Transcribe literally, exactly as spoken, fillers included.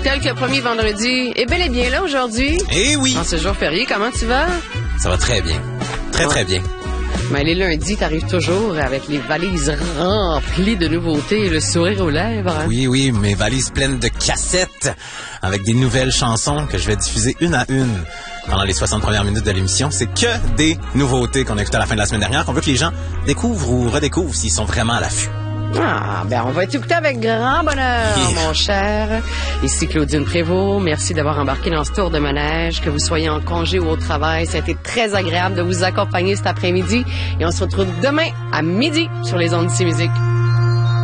tel que promis vendredi, est bel et bien là aujourd'hui. Eh oui! En ce jour férié, comment tu vas? Ça va très bien. Très, ouais. très bien. Mais les lundis, t'arrives toujours avec les valises remplies de nouveautés et le sourire aux lèvres. Hein? Oui, oui, mes valises pleines de cassettes avec des nouvelles chansons que je vais diffuser une à une pendant les soixante premières minutes de l'émission. C'est que des nouveautés qu'on a écoutées à la fin de la semaine dernière, qu'on veut que les gens découvrent ou redécouvrent s'ils sont vraiment à l'affût. Ah, ben on va t'écouter avec grand bonheur, yeah. mon cher. Ici Claudine Prévost. Merci d'avoir embarqué dans ce tour de manège. Que vous soyez en congé ou au travail, ça a été très agréable de vous accompagner cet après-midi. Et on se retrouve demain à midi sur les ondes d'ici musique.